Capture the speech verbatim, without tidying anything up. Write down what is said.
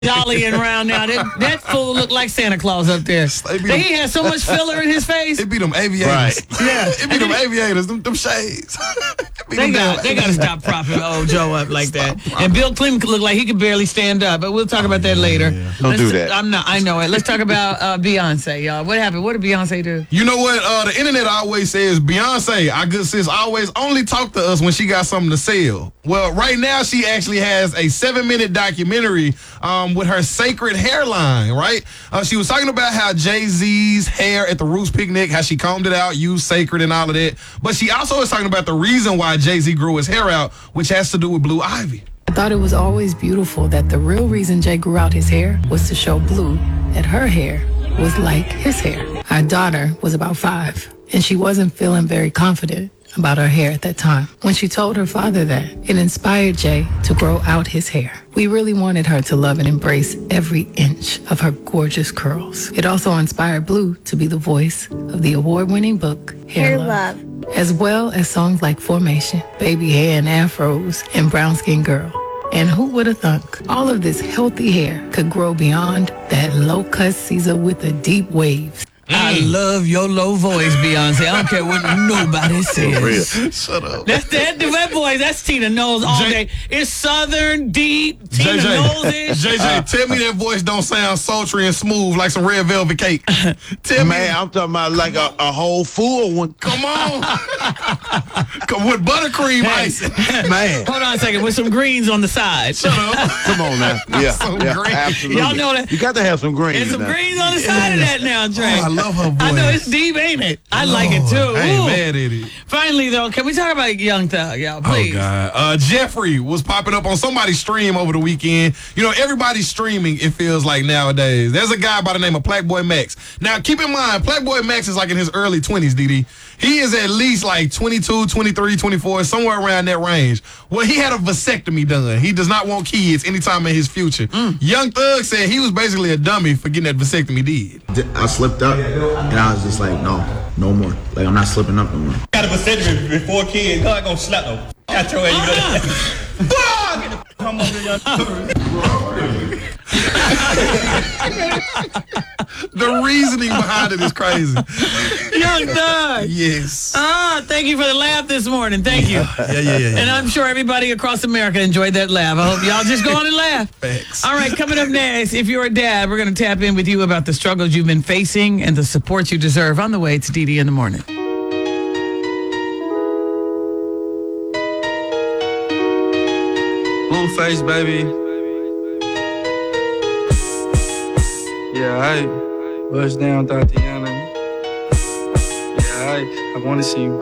jollying around now. That, that fool looked like Santa Claus up there. He had so much filler in his face. It be them aviators. Right. Yeah. It be them aviators, them, them shades. They got, they got to stop propping old Joe up like that. And Bill Clinton looked like he could barely stand up, but we'll talk about that later. Yeah. Don't do that. I'm not. I know it. Let's talk about uh, Beyonce, y'all. What happened? What did Beyonce do? You know what? Uh, the internet always says Beyonce, our good sis, always only talk to us when she got something to sell. Well, right now she actually has a seven-minute documentary um, with her sacred hairline, right? Uh, she was talking about how Jay-Z's hair at the Roots picnic, how she combed it out, used sacred and all of that. But she also was talking about the reason why Jay-Z grew his hair out, which has to do with Blue Ivy. I thought it was always beautiful that the real reason Jay grew out his hair was to show Blue that her hair was like his hair. Our daughter was about five, and she wasn't feeling very confident about her hair at that time. When she told her father that, it inspired Jay to grow out his hair. We really wanted her to love and embrace every inch of her gorgeous curls. It also inspired Blue to be the voice of the award-winning book, Hair, Hair Love, Love, as well as songs like Formation, Baby Hair and Afros, and Brown Skin Girl. And who would have thunk all of this healthy hair could grow beyond that low-cut Caesar with the deep waves? I love your low voice, Beyonce. I don't care what nobody says. Shut up. That's that, that voice. That's Tina Knowles all J- day. It's southern, deep. Tina J J, Knowles-ish. J J, tell me that voice don't sound sultry and smooth like some red velvet cake. Tell me. Man, I'm talking about like a, a whole full one. Come on. Come with buttercream Hey. icing. Man. Hold on a second, with some greens on the side. Shut up. Come on now. Yeah, Some yeah green. absolutely. Y'all know that- You got to have some greens. And some now. greens on the side of that now, Dre. Oh, I love her voice. I know it's deep, ain't it? I like it too. I ain't Ooh. mad at it. Finally, though, can we talk about Young Thug, y'all, please? Oh, God. Uh, Jeffrey was popping up on somebody's stream over the weekend. You know, everybody's streaming, it feels like nowadays. There's a guy by the name of Plackboy Max. Now, keep in mind, Plackboy Max is like in his early twenties, D D. He is at least like twenty-two, twenty-three, twenty-four, somewhere around that range. Well, he had a vasectomy done. He does not want kids anytime in his future. Mm. Young Thug said he was basically a dummy for getting that vasectomy did. I slipped up, and I was just like, no, no more. Like, I'm not slipping up no more. Got a vasectomy before kids. God gonna slap them. Got your ass. You know. Come on, young. The reasoning behind it is crazy. Young Thug. Yes. Ah, thank you for the laugh this morning. Thank you. Yeah, yeah, yeah. yeah. And I'm sure everybody across America enjoyed that laugh. I hope y'all just go on and laugh. Facts. All right, coming up next, if you're a dad, we're going to tap in with you about the struggles you've been facing and the support you deserve on the way to D D in the morning. Blueface, baby. Yeah, I bust down Tatiana. Yeah, I I want to see you.